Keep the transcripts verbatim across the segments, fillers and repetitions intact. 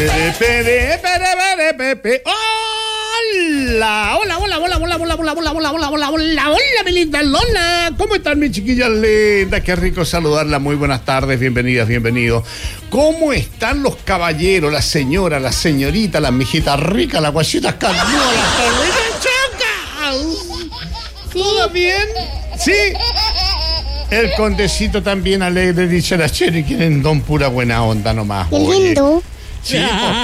Hola, hola, hola, hola, hola, hola, hola, hola, hola, hola, hola, hola, hola, mi linda Lola. ¿Cómo están mis chiquillas lindas? Qué rico saludarla. Muy buenas tardes, bienvenidas, bienvenidos. ¿Cómo están los caballeros, las señoras, las señoritas, las mijitas ricas, las guachitas carnudas, las perritas chocas? ¿Todo bien? ¿Sí? El condecito también alegre, dice la Cherry, quieren don pura buena onda nomás. Qué lindo. Sí,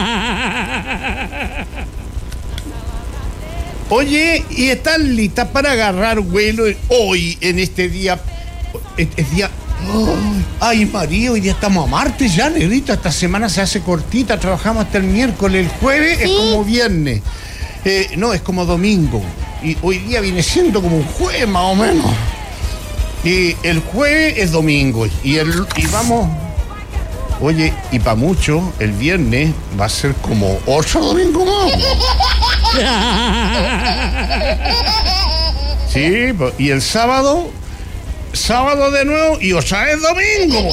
oye, ¿y están listas para agarrar vuelo hoy, en este día? Es, es día... Oh, ay, María, hoy día estamos a martes ya, negrita. Esta semana se hace cortita, trabajamos hasta el miércoles. El jueves ¿Sí? es como viernes. Eh, no, es como domingo. Y hoy día viene siendo como un jueves más o menos. Y el jueves es domingo. Y, el, y vamos... Oye, y para mucho, el viernes va a ser como otro domingo más. Sí, y el sábado, sábado de nuevo y otra vez domingo.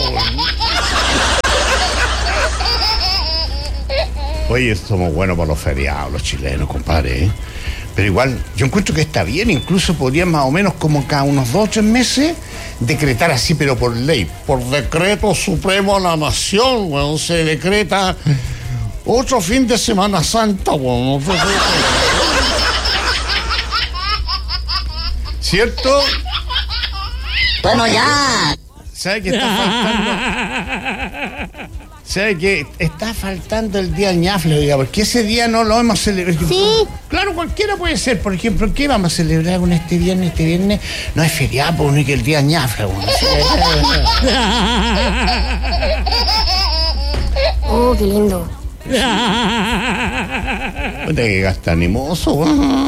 Oye, somos buenos para los feriados, los chilenos, compadre, ¿eh? Pero igual, yo encuentro que está bien, incluso podrían más o menos como cada unos dos o tres meses decretar así, pero por ley, por decreto supremo a la nación, bueno, se decreta otro fin de Semana Santa, bueno. ¿Cierto? Bueno, ya. ¿Sabe qué está faltando? ¿Sabe que está faltando el día ñafle, oiga? Porque ese día no lo hemos celebrado. Sí. Claro, cualquiera puede ser. Por ejemplo, ¿qué vamos a celebrar con este viernes? Este viernes no es feriado, pues, ni que el día ñafle. Bueno. Oh, qué lindo. No te que gastar animoso.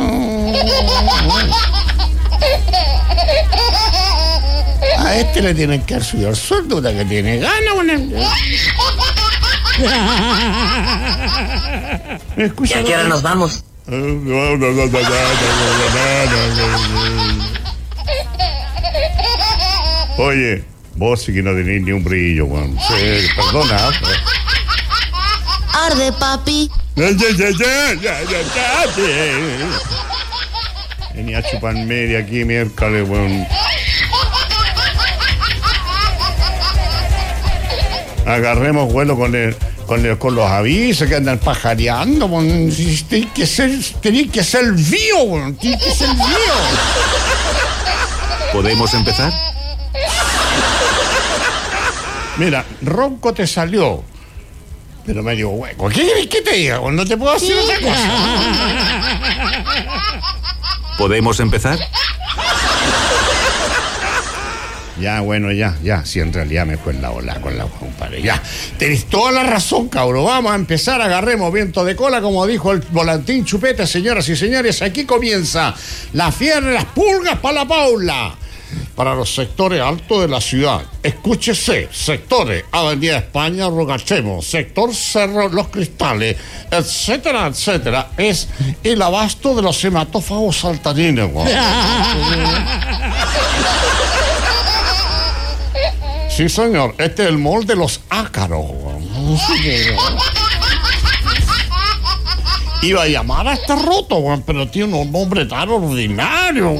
A este le tienen que dar subido el sueldo, que tiene ganas, bueno. ¿Y a qué hora nos vamos? Oye, vos sí que no tenés ni un brillo, Juan. Sí, perdona. Arde, papi. Venía a chupar media aquí, miércoles, weón. Agarremos vuelo con el, con el, con los avisos que andan pajareando, weón. Tenéis que ser, tenéis que ser vivo, weón. Tenéis que ser vivo. ¿Podemos empezar? Mira, ronco te salió, pero medio hueco. ¿Qué querés que te diga? No te puedo hacer otra cosa. ¿Podemos empezar? Ya, bueno, ya, ya. Si en realidad me fue en la ola con la compadre. Ya. Tenéis toda la razón, cabrón. Vamos a empezar, agarremos viento de cola, como dijo el volantín Chupeta, señoras y señores. Aquí comienza la fiebre de las pulgas para la Paula. Para los sectores altos de la ciudad, escúchese, sectores Avenida España, Rogachemo, sector Cerro Los Cristales, etcétera, etcétera, es el abasto de los hematófagos saltarines. Sí, señor, este es el mall de los ácaros. Iba a llamar a este roto, pero tiene un nombre tan ordinario.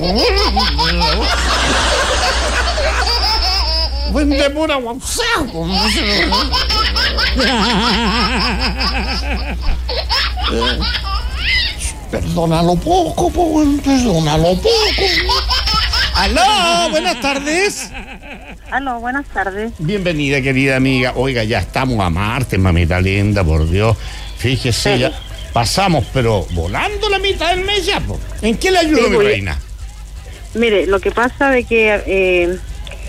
Vende pura guapsa. Perdónalo poco, perdónalo poco. Aló, buenas tardes. Aló, buenas tardes. Bienvenida, querida amiga. Oiga, ya estamos a martes, mamita linda, por Dios. Fíjese, sí. Ya pasamos, pero volando la mitad del mes ya. Po. ¿En qué le ayudo, sí, mi reina? Mire, lo que pasa de que eh,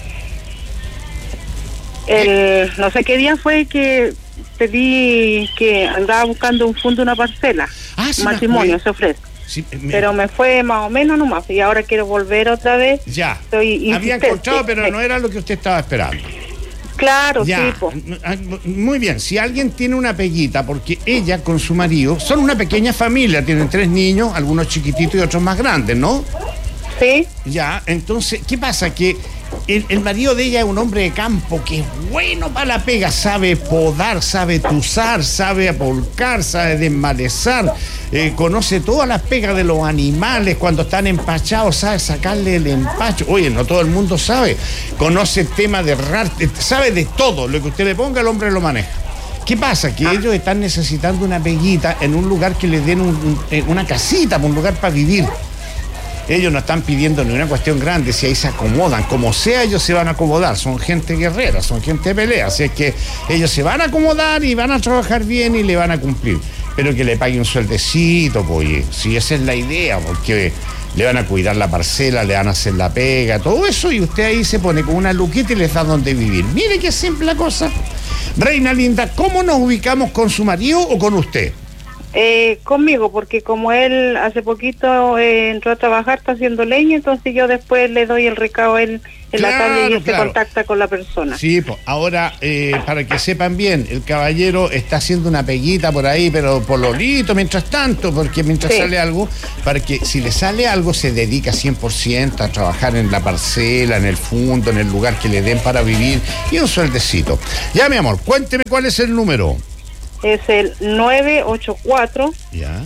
el, no sé qué día fue que pedí que andaba buscando un fondo, una parcela. Ah, sí, matrimonio se ofrece. Sí, me... Pero me fue más o menos nomás y ahora quiero volver otra vez. Ya, Estoy había encontrado, pero sí. No era lo que usted estaba esperando. Claro, ya. Sí, po. Muy bien, si alguien tiene una peguita, porque ella con su marido son una pequeña familia, tienen tres niños, algunos chiquititos y otros más grandes, ¿no? Sí. Ya, entonces, ¿qué pasa? Que el, el marido de ella es un hombre de campo que es bueno para la pega, sabe podar, sabe tuzar, sabe apolcar, sabe desmalezar, eh, conoce todas las pegas de los animales, cuando están empachados sabe sacarle el empacho. Oye, no todo el mundo sabe, conoce el tema de rar, sabe de todo, lo que usted le ponga el hombre lo maneja. ¿Qué pasa? Que ellos están necesitando una peguita en un lugar que les den un, un, una casita, un lugar para vivir. Ellos no están pidiendo ni una cuestión grande, si ahí se acomodan, como sea ellos se van a acomodar, son gente guerrera, son gente de pelea, así es que ellos se van a acomodar y van a trabajar bien y le van a cumplir, pero que le pague un sueldecito, pues, si esa es la idea, porque le van a cuidar la parcela, le van a hacer la pega, todo eso, y usted ahí se pone con una luquita y les da donde vivir. Mire qué simple la cosa. Reina linda, ¿cómo nos ubicamos con su marido o con usted? Eh, conmigo, porque como él hace poquito eh, entró a trabajar, está haciendo leña, entonces yo después le doy el recado a él en claro, la tarde y él claro. se contacta con la persona. Sí, pues ahora, eh, para que sepan bien, el caballero está haciendo una peguita por ahí, pero por lolito, mientras tanto, porque mientras sí. sale algo, para que si le sale algo, se dedica cien por ciento a trabajar en la parcela, en el fondo, en el lugar que le den para vivir, y un sueldecito. Ya, mi amor, cuénteme cuál es el número. Es el nueve ocho cuatro, ya,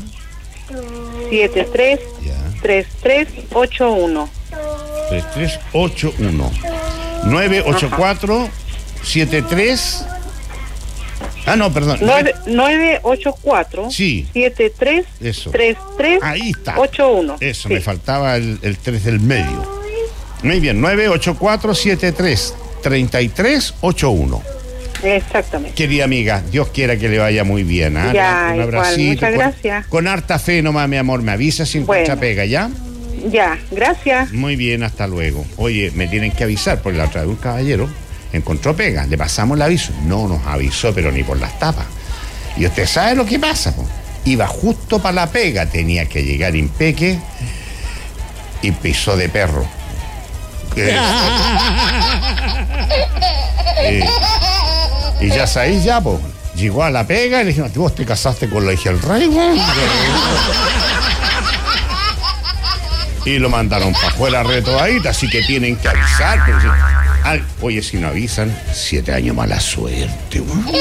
siete tres, ya, tres tres ocho uno. tres tres ocho uno. nueve ocho cuatro, siete tres. Ah, no, perdón. nueve ocho cuatro, sí. siete tres, tres tres ocho uno. Eso, sí. Me faltaba el, el tres del medio. Muy bien, nueve ocho cuatro, siete tres, tres tres ocho uno. Exactamente. Querida amiga, Dios quiera que le vaya muy bien. ¿eh? Ya, un abracito. igual, muchas con, gracias. Con harta fe nomás, mi amor. Me avisa si encuentra bueno. pega, ¿ya? Ya, gracias. Muy bien, hasta luego. Oye, me tienen que avisar, porque la otra vez un caballero encontró pega. Le pasamos el aviso. No nos avisó, pero ni por las tapas. Y usted sabe lo que pasa, po. Iba justo para la pega. Tenía que llegar impeque y pisó de perro. Eh, eh, Y ya sabéis, ya, pues, llegó a la pega y le dijimos, ¿vos te casaste con la hija del rey, güey? Y lo mandaron para afuera retodadita, así que tienen que avisar. Pues, ay, oye, si no avisan, siete años mala suerte, güey.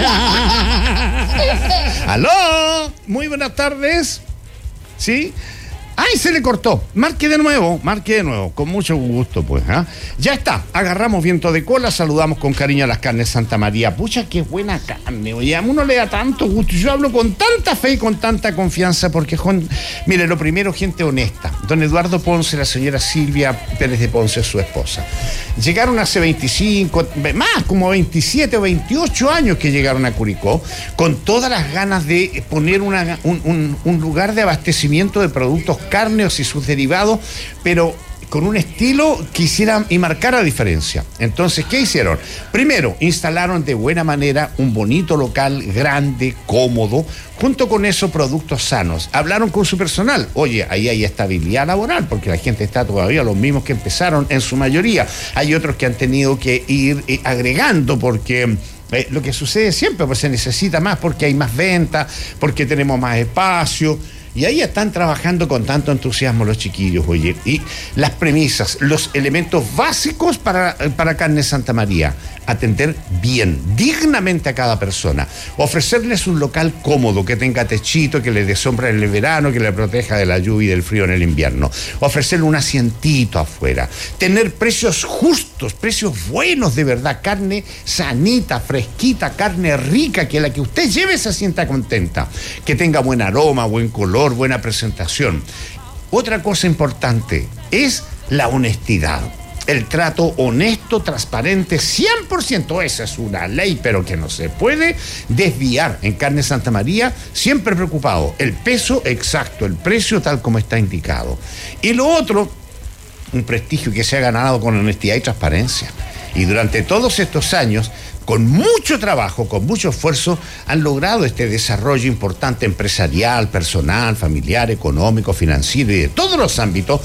¡Aló! Muy buenas tardes. ¿Sí? ¡Ay, se le cortó! Marque de nuevo, marque de nuevo, con mucho gusto, pues. ¿eh? Ya está, agarramos viento de cola, saludamos con cariño a las carnes Santa María. Pucha, qué buena carne, oye, a uno le da tanto gusto. Yo hablo con tanta fe y con tanta confianza porque, Juan, mire, lo primero, gente honesta. Don Eduardo Ponce, la señora Silvia Pérez de Ponce, su esposa. Llegaron hace veinticinco, más, como veintisiete o veintiocho años que llegaron a Curicó, con todas las ganas de poner una, un, un, un lugar de abastecimiento de productos cárneos y sus derivados, pero con un estilo que hiciera y marcara diferencia. Entonces, ¿qué hicieron? Primero, instalaron de buena manera un bonito local, grande, cómodo, junto con eso, productos sanos. Hablaron con su personal. Oye, ahí hay estabilidad laboral, porque la gente está todavía los mismos que empezaron en su mayoría. Hay otros que han tenido que ir eh, agregando, porque eh, lo que sucede siempre, pues se necesita más, porque hay más ventas, porque tenemos más espacio. Y ahí están trabajando con tanto entusiasmo los chiquillos, oye. Y las premisas, los elementos básicos para, para Carne Santa María. Atender bien, dignamente a cada persona. Ofrecerles un local cómodo, que tenga techito, que les dé sombra en el verano, que le proteja de la lluvia y del frío en el invierno. Ofrecerle un asientito afuera. Tener precios justos, precios buenos de verdad. Carne sanita, fresquita, carne rica, que la que usted lleve se sienta contenta. Que tenga buen aroma, buen color, buena presentación. Otra cosa importante es la honestidad. El trato honesto, transparente, cien por ciento. Esa es una ley, pero que no se puede desviar. En Carne Santa María, siempre preocupado. El peso exacto, el precio tal como está indicado. Y lo otro, un prestigio que se ha ganado con honestidad y transparencia. Y durante todos estos años, con mucho trabajo, con mucho esfuerzo, han logrado este desarrollo importante empresarial, personal, familiar, económico, financiero y de todos los ámbitos,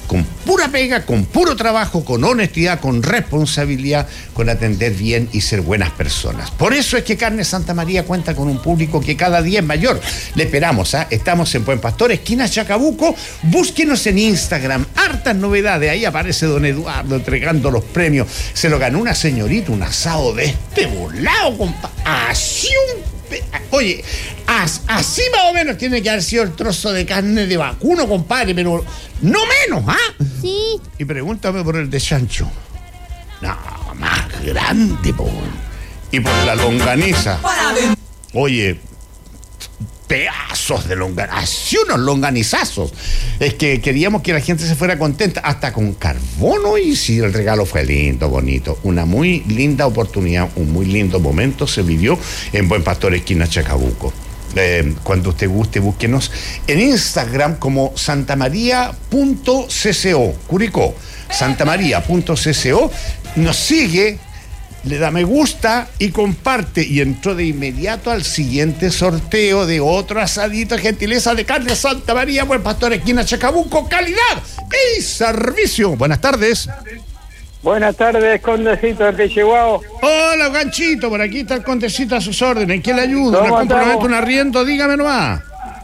con pura pega, con puro trabajo, con honestidad, con responsabilidad, con atender bien y ser buenas personas. Por eso es que Carne Santa María cuenta con un público que cada día es mayor. Le esperamos, ¿ah? Estamos en Buen Pastor, esquina Chacabuco. Búsquenos en Instagram, hartas novedades. Ahí aparece don Eduardo entregando los premios. Se lo ganó una señorita, un asado de este volado, compa. Así un... Oye, as, así más o menos tiene que haber sido el trozo de carne de vacuno, compadre, pero no menos, ¿ah? Sí. Y pregúntame por el de chancho. No, más grande, po. Y por la longaniza. Oye, pedazos de longaniza, así unos longanizazos. Es que queríamos que la gente se fuera contenta, hasta con carbono, y sí, el regalo fue lindo, bonito. Una muy linda oportunidad, un muy lindo momento se vivió en Buen Pastor, esquina Chacabuco. Eh, cuando usted guste, búsquenos en Instagram como santamaria punto cco, Curicó, santamaria punto cco, nos sigue, le da me gusta y comparte, y entró de inmediato al siguiente sorteo de otro asadito, gentileza de Carne Santa María, Buen Pastor, esquina Chacabuco, calidad y servicio. Buenas tardes. Buenas tardes, Condecito de Chihuahua. Hola, Ganchito, por aquí está el Condecito a sus órdenes. ¿En qué le ayudo? ¿Me comprometo un arriendo? Dígame nomás.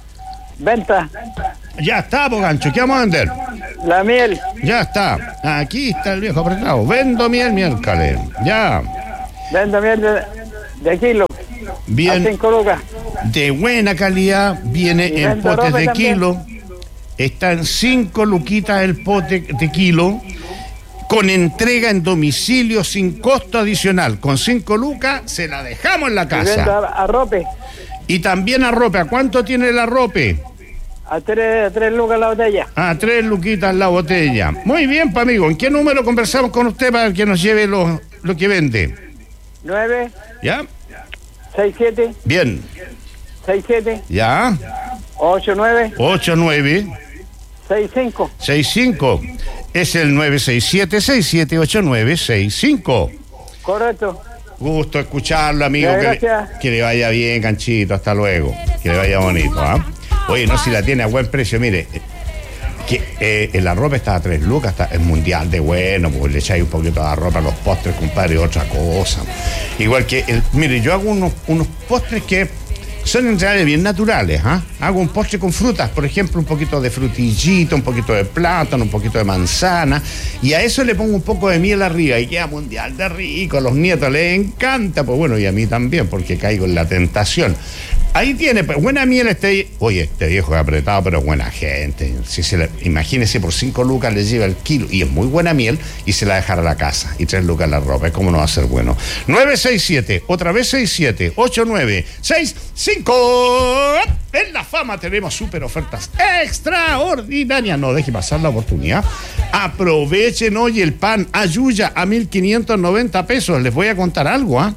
Venta. Ya está, po, Gancho, ¿qué vamos a vender? La miel. Ya está, aquí está el viejo apretado. Vendo miel miércoles, ya. Vendo miel de, de kilo. Bien. A cinco lucas. De buena calidad, viene Y en vendo potes ropa de también. kilo. Está en cinco luquitas el pote de kilo, con entrega en domicilio sin costo adicional. Con cinco lucas se la dejamos en la Y vendo casa. a, a rope. Y también arrope. ¿A cuánto tiene el arrope? A tres, a tres lucas la botella. A tres luquitas la botella. Muy bien, pa' amigo. ¿En qué número conversamos con usted para que nos lleve lo, lo que vende? Nueve, ¿Ya? seis, siete, Bien. seis, siete, ¿Ya? ocho, nueve, ocho nueve seis, cinco. seis cinco. Es el nueve seis siete, seis siete ocho nueve seis cinco. Correcto. Gusto escucharlo, amigo. Ya, Que le, gracias. que le vaya bien, Ganchito. Hasta luego. Que le vaya bonito, ¿ah? Oye, no, si la tiene a buen precio, mire. eh, Que eh, el arrope está a tres lucas, está, es mundial de bueno, pues le echáis un poquito de arrope a los postres, compadre, otra cosa. Igual que, el, mire, yo hago unos, unos postres que son en realidad bien naturales, ¿ah? Hago un postre con frutas, por ejemplo, un poquito de frutillita, un poquito de plátano, un poquito de manzana, y a eso le pongo un poco de miel arriba y queda mundial de rico. A los nietos les encanta, pues bueno, y a mí también, porque caigo en la tentación. Ahí tiene, pues, buena miel este... Oye, este viejo es apretado, pero buena gente. Si se le, imagínese, por cinco lucas le lleva el kilo, y es muy buena miel, y se la dejará a la casa, y tres lucas la ropa. ¿Cómo no va a ser bueno? nueve seis siete, otra vez seis siete, ocho nueve seis cinco. En La Fama tenemos súper ofertas extraordinarias. No deje pasar la oportunidad. Aprovechen hoy el pan Ayuya a mil quinientos noventa pesos. Les voy a contar algo, ¿ah?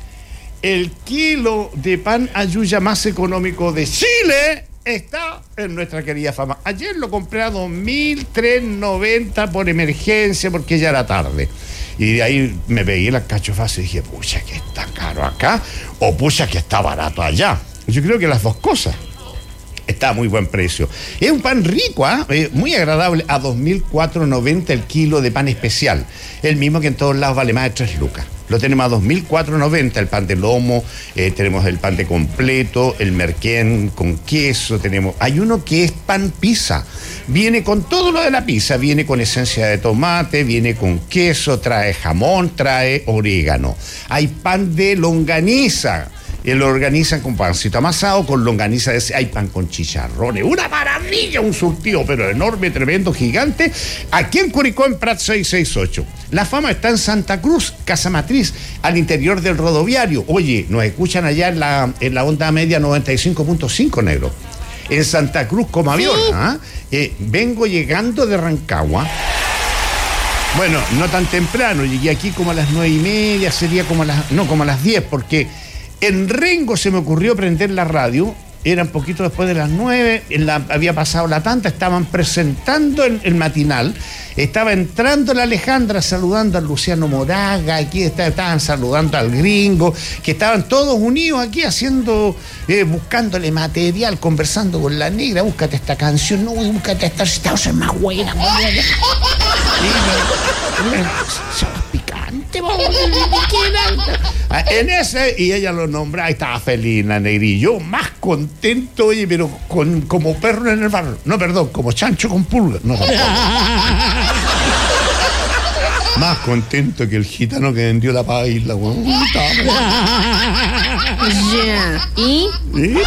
El kilo de pan Ayuya más económico de Chile está en nuestra querida Fama. Ayer lo compré a dos mil trescientos noventa por emergencia, porque ya era tarde. Y de ahí me pegué la cachofaz y dije, pucha, que está caro acá, o pucha, que está barato allá. Yo creo que las dos cosas. Está a muy buen precio. Es un pan rico, ¿ah? ¿eh? Muy agradable, a dos mil cuatrocientos noventa el kilo de pan especial. El mismo que en todos lados vale más de tres lucas. Lo tenemos a dos mil cuatrocientos noventa, el pan de lomo, eh, tenemos el pan de completo, el merquén con queso, tenemos... Hay uno que es pan pizza. Viene con todo lo de la pizza, viene con esencia de tomate, viene con queso, trae jamón, trae orégano. Hay pan de longaniza. Y lo organizan con pancito amasado, con longaniza, de... hay pan con chicharrones, una maravilla, un surtido, pero enorme, tremendo, gigante, aquí en Curicó, en Prat seiscientos sesenta y ocho. La Fama está en Santa Cruz, Casa Matriz, al interior del rodoviario. Oye, nos escuchan allá en la, en la onda media noventa y cinco punto cinco, negro. En Santa Cruz, como avión, ¿ah? eh, vengo llegando de Rancagua. Bueno, no tan temprano, llegué aquí como a las nueve y media, sería como a las, no, como a las diez, porque en Rengo se me ocurrió prender la radio era un poquito después de las nueve, en la, había pasado la tanda, estaban presentando el, el matinal, estaba entrando la Alejandra saludando al Luciano Moraga, aquí está, estaban saludando al gringo, que estaban todos unidos aquí haciendo, eh, buscándole material, conversando con la negra, búscate esta canción, no, búscate esta, esta es más buena, más buena. Picante, en ese, y ella lo nombra, ahí estaba feliz la negrillo, más contento, oye, pero con, como perro en el barro, no, perdón, como chancho con pulga, no, más contento que el gitano que vendió la paila, weón. Ya. ¿Y? ¿Sí?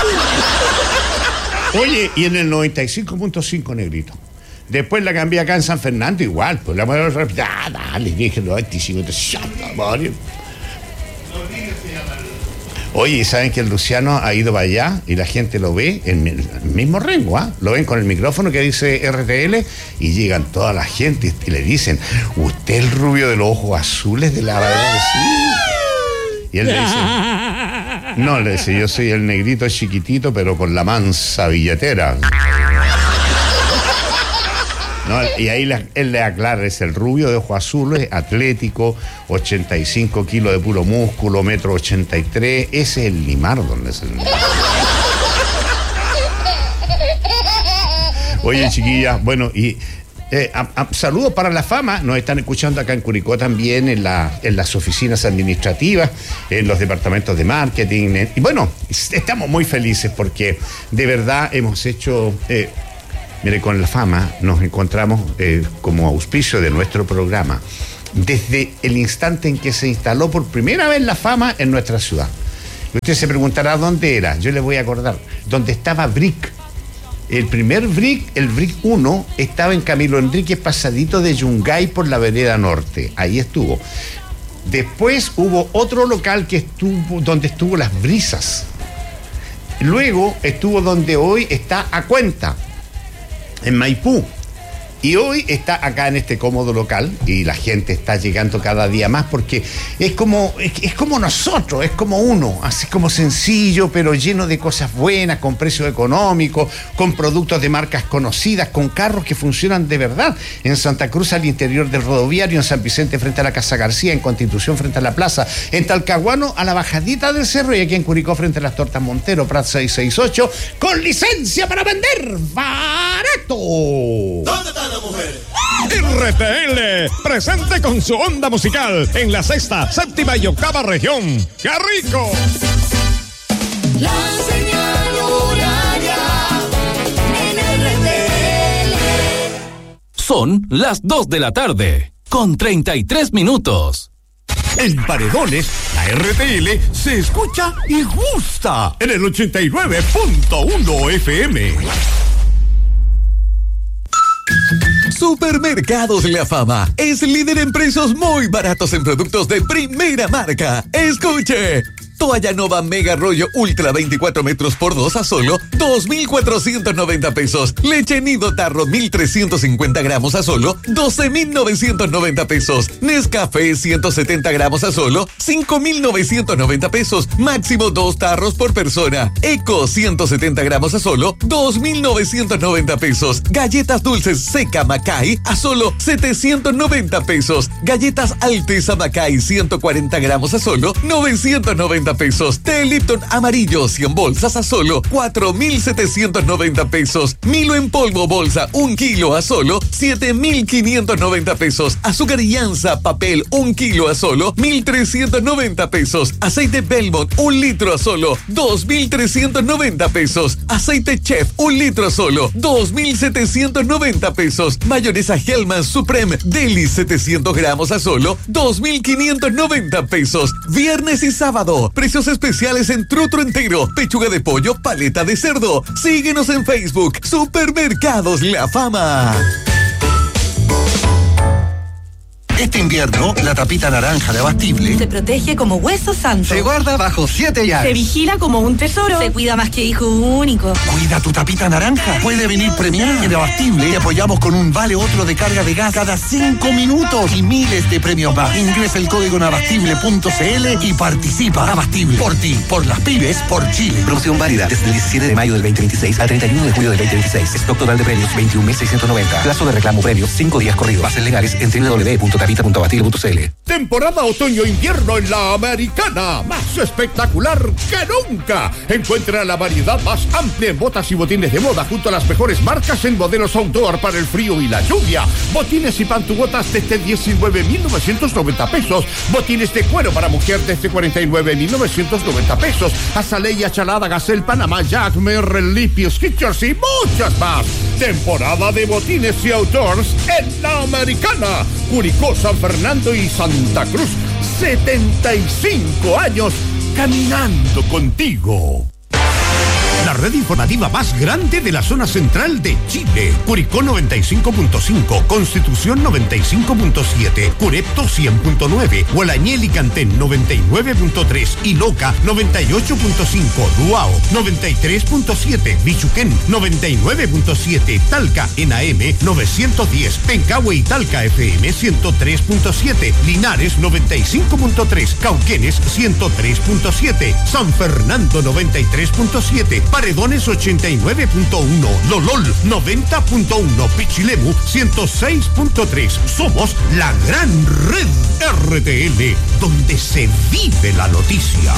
Oye, y en el noventa y cinco punto cinco, negrito. Después la cambié acá en San Fernando, igual, pues la mayor. Ah, dale, dije noventa y cinco. Oye, ¿saben que el Luciano ha ido para allá y la gente lo ve en el mismo rango? ¿Ah? Lo ven con el micrófono que dice R T L y llegan toda la gente y le dicen, ¿usted el rubio de los ojos azules de la verdad? Sí. Y él le dice, no, le dice, yo soy el negrito chiquitito, pero con la mansa billetera. No, y ahí le, él le aclara, es el rubio de ojos azules, atlético, ochenta y cinco kilos de puro músculo, metro ochenta y tres, ese es el Limardo. Es el... Oye, chiquillas, bueno, y eh, a, a, saludos para la fama, nos están escuchando acá en Curicó también, en, la, en las oficinas administrativas, en los departamentos de marketing, en, y bueno, estamos muy felices porque de verdad hemos hecho... Eh, Mire, con la fama nos encontramos eh, como auspicio de nuestro programa desde el instante en que se instaló por primera vez la fama en nuestra ciudad. Y usted se preguntará dónde era. Yo le voy a acordar. Donde estaba Brick. El primer Brick, el Brick uno, estaba en Camilo Enríquez, pasadito de Yungay por la vereda norte. Ahí estuvo. Después hubo otro local que estuvo, donde estuvo Las Brisas. Luego estuvo donde hoy está A Cuenta, en Maipú, y hoy está acá en este cómodo local y la gente está llegando cada día más porque es como, es, es como nosotros, es como uno, así como sencillo pero lleno de cosas buenas, con precios económicos, con productos de marcas conocidas, con carros que funcionan de verdad. En Santa Cruz al interior del rodoviario, en San Vicente frente a la Casa García, en Constitución frente a la Plaza, en Talcahuano a la bajadita del cerro y aquí en Curicó frente a las Tortas Montero, Prat seiscientos sesenta y ocho, con licencia para vender barato. ¿Dónde está la mujer? R T L, presente con su onda musical en la sexta, séptima y octava región. ¡Qué rico! La señal horaria en R T L. Son las dos de la tarde, con treinta y tres minutos. En Paredones, la R T L se escucha y gusta en el ochenta y nueve punto uno F M. Supermercados La Fama es líder en precios muy baratos en productos de primera marca. Escuche. Toalla Nova Mega Rollo Ultra veinticuatro metros por dos a solo dos mil cuatrocientos noventa pesos. Leche Nido Tarro mil trescientos cincuenta gramos a solo doce mil novecientos noventa pesos. Nescafé ciento setenta gramos a solo cinco mil novecientos noventa pesos. Máximo dos tarros por persona. Eco ciento setenta gramos a solo dos mil novecientos noventa pesos. Galletas dulces Seca Macay a solo setecientos noventa pesos. Galletas Alteza Macay ciento cuarenta gramos a solo novecientos noventa pesos. Té Lipton amarillo cien bolsas a solo cuatro mil setecientos noventa pesos. Milo en polvo bolsa un kilo a solo siete mil quinientos noventa pesos. Azúcar Llanza papel un kilo a solo mil trescientos noventa pesos. Aceite Belmont un litro a solo dos mil trescientos noventa pesos. Aceite Chef un litro a solo dos mil setecientos noventa pesos. Mayonesa Hellman Supreme Deli setecientos gramos a solo dos mil quinientos noventa pesos. Viernes y sábado, precios especiales en trutro entero, pechuga de pollo, paleta de cerdo. Síguenos en Facebook, Supermercados La Fama. Este invierno, la tapita naranja de Abastible se protege como hueso santo. Se guarda bajo siete llaves. Se vigila como un tesoro. Se cuida más que hijo único. Cuida tu tapita naranja. Puede venir premiada. En Abastible te apoyamos con un vale otro de carga de gas cada cinco minutos y miles de premios más. Ingresa el código en abastible punto c l y participa. Abastible. Por ti, por las pymes, por Chile. Promoción válida desde el diecisiete de mayo del veinte veintiséis al treinta y uno de julio del veinte veintiséis. Stock total de premios veintiún mil seiscientos noventa. Plazo de reclamo premios cinco días corridos. Bases legales en doble u doble u doble u punto tapita punto abastible punto c l. Temporada otoño-invierno en la Americana. Más espectacular que nunca. Encuentra la variedad más amplia en botas y botines de moda junto a las mejores marcas en modelos outdoor para el frío y la lluvia. Botines y pantubotas desde diecinueve mil novecientos noventa pesos. Botines de cuero para mujer desde cuarenta y nueve mil novecientos noventa pesos. Azalea, Chalada, Gazelle, Panamá, Jack, Merrell, Lippy, Skechers y muchas más. Temporada de botines y outdoors en la Americana. Curicó, San Fernando y Santa Cruz. setenta y cinco años caminando contigo. La red informativa más grande de la zona central de Chile. Curicó noventa y cinco punto cinco, Constitución noventa y cinco punto siete, Curepto cien punto nueve, Gualañé y Cantén noventa y nueve punto tres y Loca noventa y ocho punto cinco, Ruao noventa y tres punto siete, Bichuquén noventa y nueve punto siete, Talca en A M novecientos diez, Pencahue y Talca F M ciento tres punto siete, Linares noventa y cinco punto tres, Cauquenes ciento tres punto siete, San Fernando noventa y tres punto siete, Paredones ochenta y nueve punto uno, Lolol noventa punto uno, Pichilemu ciento seis punto tres. Somos la gran red R T L, donde se vive la noticia.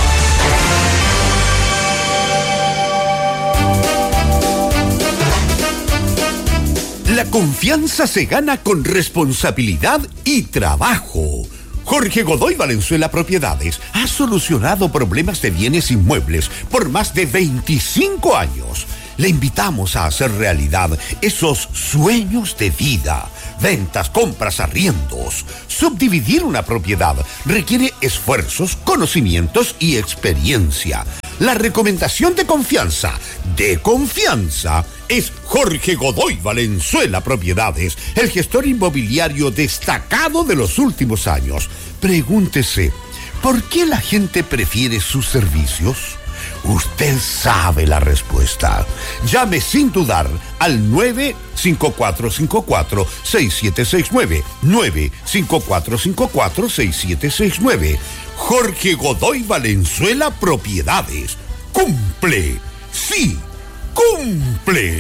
La confianza se gana con responsabilidad y trabajo. Jorge Godoy Valenzuela Propiedades ha solucionado problemas de bienes inmuebles por más de veinticinco años. Le invitamos a hacer realidad esos sueños de vida. Ventas, compras, arriendos. Subdividir una propiedad requiere esfuerzos, conocimientos y experiencia. La recomendación de confianza, de confianza, es Jorge Godoy Valenzuela Propiedades, el gestor inmobiliario destacado de los últimos años. Pregúntese, ¿por qué la gente prefiere sus servicios? Usted sabe la respuesta. Llame sin dudar al nueve cinco cuatro cinco cuatro, seis siete seis nueve, nueve cinco cuatro cinco cuatro, seis siete seis nueve. Jorge Godoy Valenzuela Propiedades. ¡Cumple! ¡Sí! ¡Cumple!